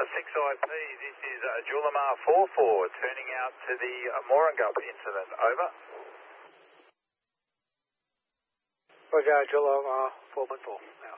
6IP, this is Julimar 44, turning out to the Morangup incident. Over. Roger, Julimar 414, now.